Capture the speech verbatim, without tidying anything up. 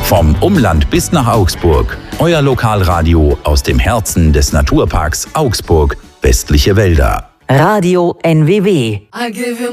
Vom Umland bis nach Augsburg. Euer Lokalradio aus dem Herzen des Naturparks Augsburg, Westliche Wälder. Radio N W W.